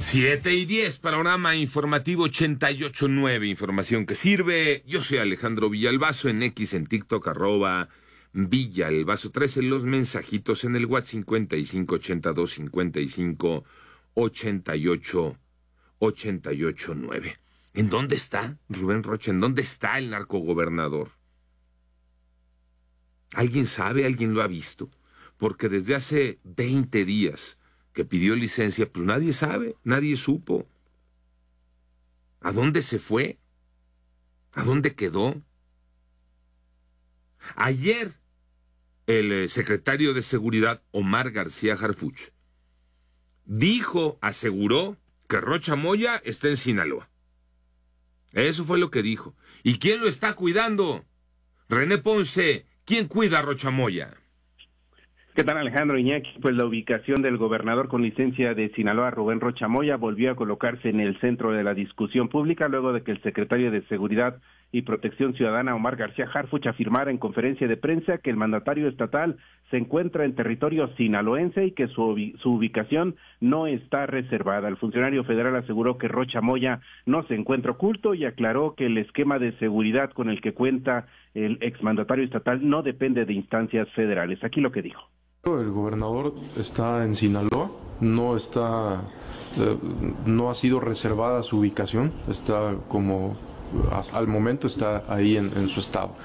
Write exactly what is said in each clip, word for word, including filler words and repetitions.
Siete y diez, panorama informativo ochenta y ocho punto nueve, información que sirve. Yo soy Alejandro Villalbazo, en X, en TikTok, arroba Villalbazo trece, los mensajitos en el WhatsApp cincuenta y cinco ochenta y dos cincuenta y cinco ochenta y ocho ochenta y ocho nueve. ¿En dónde está Rubén Rocha? ¿En dónde está el narcogobernador? ¿Alguien sabe? ¿Alguien lo ha visto? Porque desde hace veinte días que pidió licencia, pues nadie sabe, nadie supo. ¿A dónde se fue? ¿A dónde quedó? Ayer, el secretario de Seguridad, Omar García Harfuch, dijo, aseguró, que Rocha Moya está en Sinaloa. Eso fue lo que dijo. ¿Y quién lo está cuidando? René Ponce, ¿quién cuida a Rocha Moya? ¿Qué tal, Alejandro Iñaki? Pues la ubicación del gobernador con licencia de Sinaloa, Rubén Rocha Moya, volvió a colocarse en el centro de la discusión pública luego de que el secretario de Seguridad y Protección Ciudadana, Omar García Harfuch, afirmara en conferencia de prensa que el mandatario estatal se encuentra en territorio sinaloense y que su, su ubicación no está reservada. El funcionario federal aseguró que Rocha Moya no se encuentra oculto y aclaró que el esquema de seguridad con el que cuenta el exmandatario estatal no depende de instancias federales. Aquí lo que dijo. El gobernador está en Sinaloa, no está, eh, no ha sido reservada su ubicación, está como, al momento está ahí en, en su estado.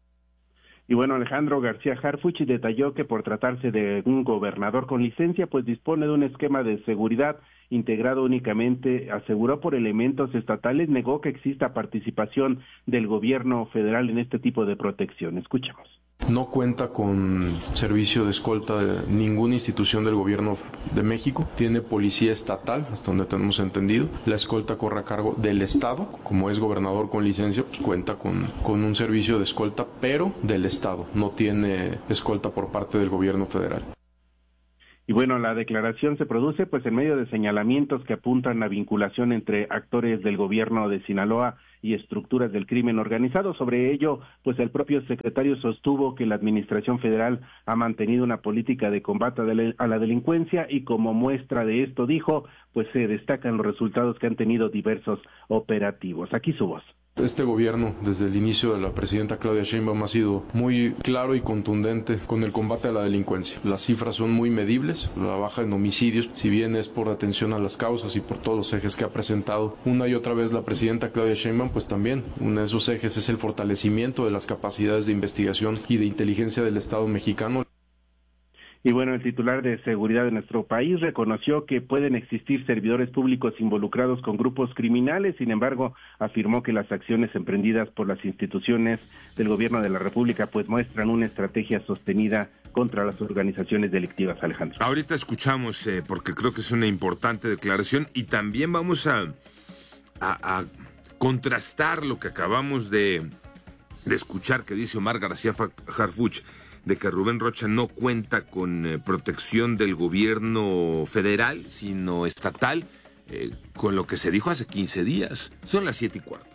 Y bueno, Alejandro García Harfuch detalló que por tratarse de un gobernador con licencia, pues dispone de un esquema de seguridad integrado únicamente, aseguró, por elementos estatales, negó que exista participación del gobierno federal en este tipo de protección. Escuchemos. No cuenta con servicio de escolta de ninguna institución del gobierno de México. Tiene policía estatal, hasta donde tenemos entendido. La escolta corre a cargo del estado. Como es gobernador con licencia, pues cuenta con, con un servicio de escolta, pero del estado. No tiene escolta por parte del gobierno federal. Y bueno, la declaración se produce pues en medio de señalamientos que apuntan a vinculación entre actores del gobierno de Sinaloa y estructuras del crimen organizado. Sobre ello, pues el propio secretario sostuvo que la administración federal ha mantenido una política de combate a la delincuencia y como muestra de esto, dijo, pues se destacan los resultados que han tenido diversos operativos. Aquí su voz. Este gobierno, desde el inicio de la presidenta Claudia Sheinbaum, ha sido muy claro y contundente con el combate a la delincuencia. Las cifras son muy medibles, la baja en homicidios, si bien es por atención a las causas y por todos los ejes que ha presentado una y otra vez la presidenta Claudia Sheinbaum, pues también uno de esos ejes es el fortalecimiento de las capacidades de investigación y de inteligencia del Estado mexicano. Y bueno, el titular de seguridad de nuestro país reconoció que pueden existir servidores públicos involucrados con grupos criminales, sin embargo, afirmó que las acciones emprendidas por las instituciones del gobierno de la República pues muestran una estrategia sostenida contra las organizaciones delictivas, Alejandro. Ahorita escuchamos, eh, porque creo que es una importante declaración, y también vamos a, a, a contrastar lo que acabamos de, de escuchar que dice Omar García Harfuch, de que Rubén Rocha no cuenta con eh, protección del gobierno federal, sino estatal, eh, con lo que se dijo hace quince días. Son las siete y cuarto.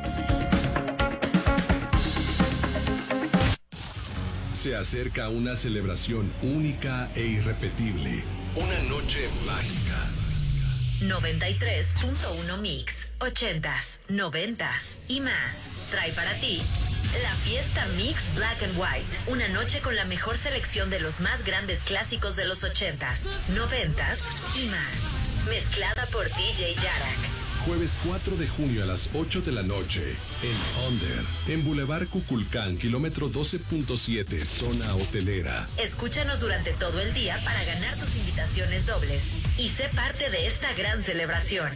Se acerca una celebración única e irrepetible. Una noche mágica. noventa y tres punto uno Mix, ochentas, noventas y más. Trae para ti la fiesta Mix Black and White. Una noche con la mejor selección de los más grandes clásicos de los ochentas, noventas y más. Mezclada por D J Yarak. Jueves cuatro de junio a las ocho de la noche, en Under, en Boulevard Cuculcán, kilómetro doce punto siete, zona hotelera. Escúchanos durante todo el día para ganar tus invitaciones dobles y sé parte de esta gran celebración.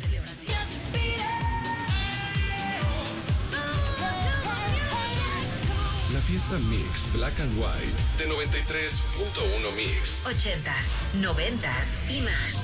La fiesta Mix Black and White de noventa y tres punto uno Mix. Ochentas, noventas y más.